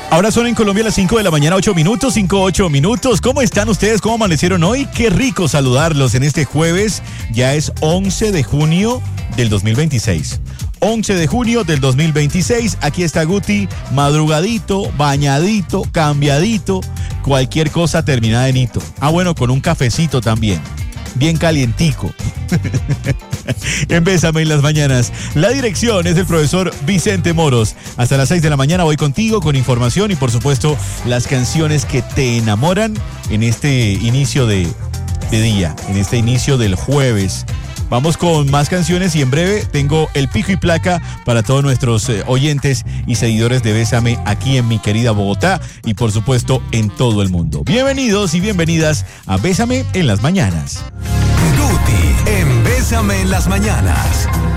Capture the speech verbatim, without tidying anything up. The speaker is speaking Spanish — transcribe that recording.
Ahora son en Colombia las cinco de la mañana, ocho minutos, cinco, ocho minutos. ¿Cómo están ustedes? ¿Cómo amanecieron hoy? Qué rico saludarlos en este jueves. Ya es once de junio del dos mil veintiséis. once de junio del dos mil veintiséis. Aquí está Guti, madrugadito, bañadito, cambiadito, cualquier cosa terminada en hito. Ah, bueno, con un cafecito también. Bien calientico. En Bésame en las mañanas. La dirección es del profesor Vicente Moros. Hasta las seis de la mañana voy contigo con información y por supuesto las canciones que te enamoran en este inicio de, de día, en este inicio del jueves. Vamos con más canciones y en breve tengo el pico y placa para todos nuestros eh, oyentes y seguidores de Bésame aquí en mi querida Bogotá y por supuesto en todo el mundo. Bienvenidos y bienvenidas a Bésame en las mañanas. Guti en Bésame en las mañanas.